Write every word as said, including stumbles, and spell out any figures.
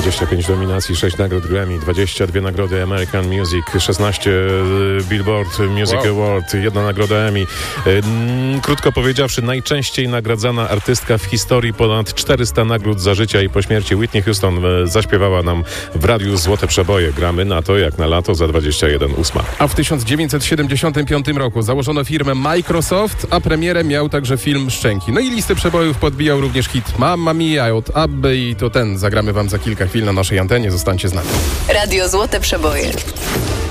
dwadzieścia pięć nominacji, sześć nagród Grammy, dwadzieścia dwie nagrody American Music, szesnaście Billboard Music wow. Award, jedna nagroda Emmy. Krótko powiedziawszy, najczęściej nagradzana artystka w historii, ponad czterysta nagród za życia i po śmierci. Whitney Houston zaśpiewała nam w radiu Złote Przeboje. Gramy na to jak na lato za dwadzieścia jeden ósma. A w tysiąc dziewięćset siedemdziesiątym piątym roku założono firmę Microsoft, a premierę miał także film Szczęki. No i listę przebojów podbijał również hit Mamma Mia od Abby i to ten zagramy wam za kilka chwil na naszej antenie. Zostańcie z nami. Radio Złote Przeboje.